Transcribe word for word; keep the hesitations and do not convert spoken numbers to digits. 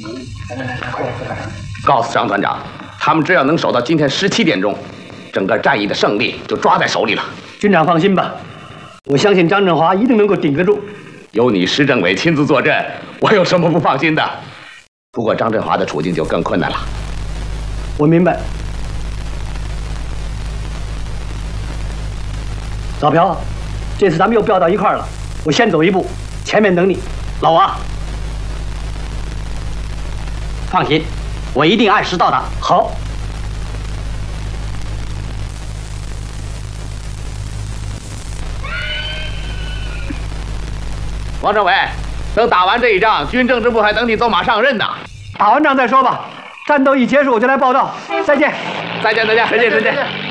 告诉张团长，他们只要能守到今天十七点钟，整个战役的胜利就抓在手里了。 军长放心吧，我相信张振华一定能够顶得住。 有你石政委亲自坐镇，我有什么不放心的？不过张振华的处境就更困难了。 我明白。老朴，这次咱们又飙到一块儿了，我先走一步，前面等你。 老王，放心，我一定按时到达。 好。 王政委，等打完这一仗，军政治部还等你走马上任呢。 打完仗再说吧，战斗一结束我就来报道。再见， 再见，再见，再见，再见。